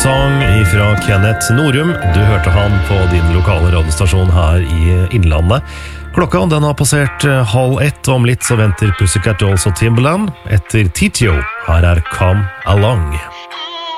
Song fra Kenneth Norum. Du hørte han på din lokale radiostasjon her i Innlandet. Klokka den har passert 12:30, om litt så venter Pussycat Dolls og Timbaland etter Tito. Her Come Along.